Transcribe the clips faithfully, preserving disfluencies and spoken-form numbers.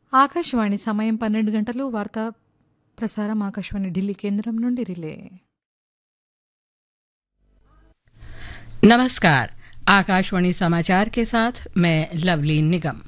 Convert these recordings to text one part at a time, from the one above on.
ఆకాశవాణి సమయం పన్నెండు గంటలు వార్తా ప్రసారం ఆకాశవాణి ఢిల్లీ కేంద్రం నుండి రిలే. नमस्कार, आकाशवाणी समाचार के साथ मैं लवलीन निगम।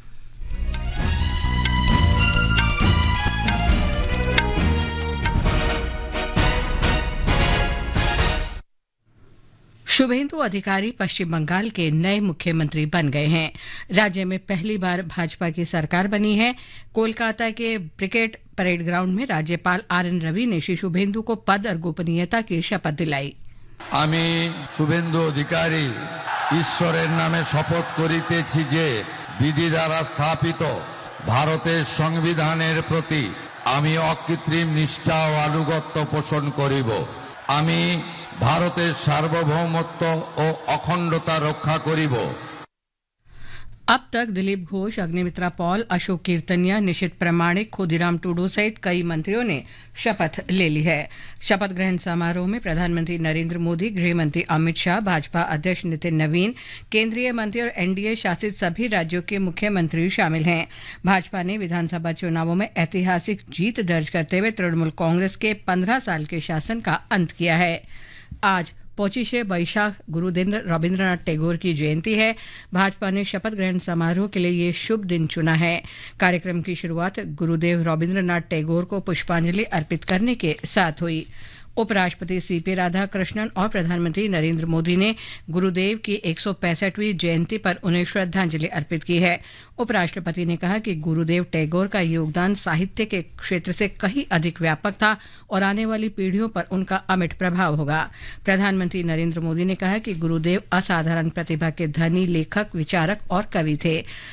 शुभेंदु अधिकारी पश्चिम बंगाल के नए मुख्यमंत्री बन गए हैं। राज्य में पहली बार भाजपा की सरकार बनी है। कोलकाता के ब्रिगेड परेड ग्राउंड में राज्यपाल आर एन रवि ने श्री शुभेंदु को पद और गोपनीयता की शपथ दिलाई। আমি শুভেন্দু অধিকারী ঈশ্বরের নামে শপথ করিতেছি যে বিধি দ্বারা স্থাপিত ভারতের সংবিধানের প্রতি আমি অকৃত্রিম নিষ্ঠা ও আনুগত্য পোষণ করিব। আমি ভারতের সার্বভৌমত্ব ও অখণ্ডতা রক্ষা করিব। अब तक दिलीप घोष, अग्निमित्रा पॉल, अशोक कीर्तनिया, निशित प्रामाणिक, खुदीराम टूडू सहित कई मंत्रियों ने शपथ ले ली है। शपथ ग्रहण समारोह में प्रधानमंत्री नरेंद्र मोदी, गृह मंत्री अमित शाह, भाजपा अध्यक्ष नितिन नवीन, केंद्रीय मंत्री और एनडीए शासित सभी राज्यों के मुख्यमंत्री शामिल हैं। भाजपा ने विधानसभा चुनावों में ऐतिहासिक जीत दर्ज करते हुए तृणमूल कांग्रेस के पंद्रह साल के शासन का अंत किया है। आज पौचिशे वैशाख गुरुदेव रविंद्रनाथ टैगोर की जयंती है। भाजपा ने शपथ ग्रहण समारोह के लिए ये शुभ दिन चुना है। कार्यक्रम की शुरुआत गुरुदेव रविंद्रनाथ टैगोर को पुष्पांजलि अर्पित करने के साथ हुई। उपराष्ट्रपति सीपी राधाकृष्णन और प्रधानमंत्री नरेंद्र मोदी ने गुरुदेव की एक सौ पैंसठवीं जयंती पर उन्हें श्रद्धांजलि अर्पित की है। उपराष्ट्रपति ने कहा कि गुरुदेव टैगोर का योगदान साहित्य के क्षेत्र से कहीं अधिक व्यापक था और आने वाली पीढ़ियों पर उनका अमिट प्रभाव होगा। प्रधानमंत्री नरेंद्र मोदी ने कहा कि गुरुदेव असाधारण प्रतिभा के धनी लेखक, विचारक और कवि थे।